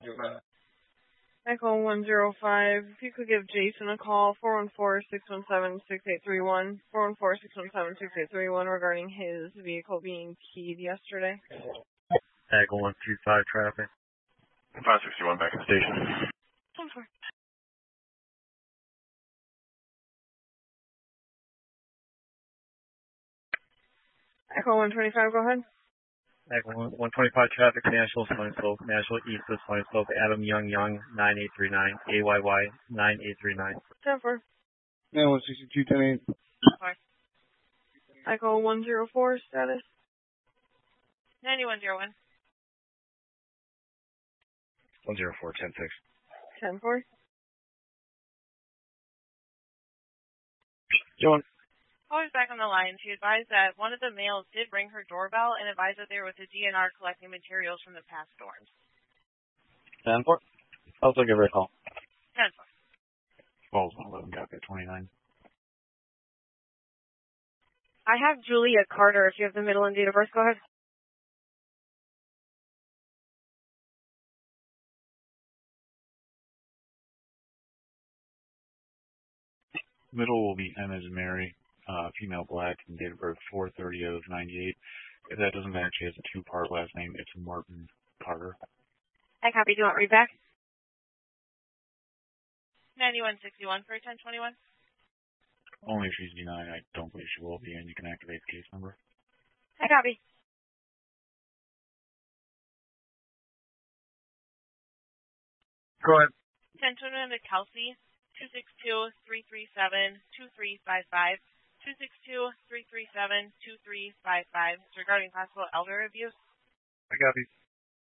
Echo 105. If you could give Jason a call, 414-617-6831, 414-617-6831 regarding his vehicle being keyed yesterday. Echo 125 traffic. 561 back in station. 10-4. Echo 125, go ahead. Echo 125 traffic, National Swine Slope, National East of Swine Slope, Adam Young, 9839, AYY 9839. 10-4. Yeah, 162, 10-8. Echo 104, status. 9101. 104, 10-6. 10-4. John. Always back on the line. She advised that one of the males did ring her doorbell and advised that they were with the DNR collecting materials from the past storms. 10-4. Also give her a call. 10-4. 12-11, got that 29. I have Julia Carter. If you have the middle and date of birth, go ahead. Middle will be M as in Mary, female black, and date of birth 4/30/98. If that doesn't match, she has a two-part last name. It's Martin Carter. I copy. Do you want read back? 9161 for 1021. Only if she's denied. I don't believe she will be, and you can activate the case number. I copy. Go ahead. 1021 to Kelsey, 262-337-2355. 262-337-2355. It's regarding possible elder abuse. I copy.